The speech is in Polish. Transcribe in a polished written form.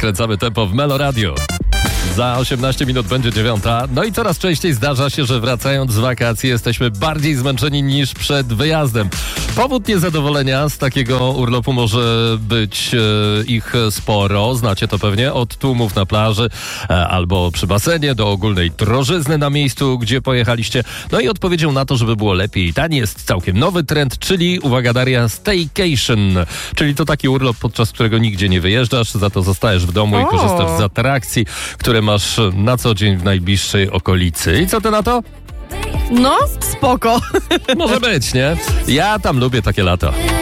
Nakręcamy tempo w Melo Radio. Za 18 minut będzie 9:00. No i coraz częściej zdarza się, że wracając z wakacji jesteśmy bardziej zmęczeni niż przed wyjazdem. Powód niezadowolenia z takiego urlopu może być ich sporo. Znacie to pewnie od tłumów na plaży albo przy basenie do ogólnej drożyzny na miejscu, gdzie pojechaliście. No i odpowiedzią na to, żeby było lepiej i taniej, jest całkiem nowy trend, czyli, uwaga Daria, staycation. Czyli to taki urlop, podczas którego nigdzie nie wyjeżdżasz, za to zostajesz w domu i korzystasz z atrakcji, które masz na co dzień w najbliższej okolicy. I co ty na to? No, spoko. Może być, nie? Ja tam lubię takie lata.